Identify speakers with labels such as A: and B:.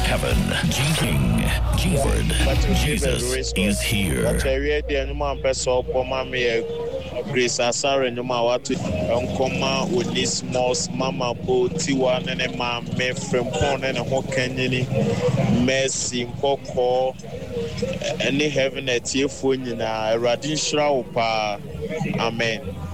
A: heaven. King Jesus is here.
B: Grace Asare no ma watu nkoma Onismos mama bo tiwa nene ma me frempon nene ho kanyini mercy nkoko any heaven etiefo nyina Awurade nhyira wo pa amen.